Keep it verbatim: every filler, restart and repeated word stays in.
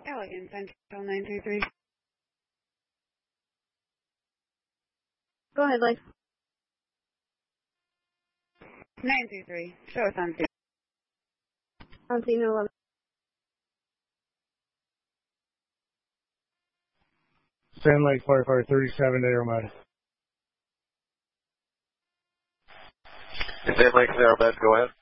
Elegant Central nine two three. Go ahead, Lex. nine two three. Show us on scene. On scene eleven. Sand Lake Firefighter thirty-seven to Aeromed. Sand Lake Aeromed, go ahead.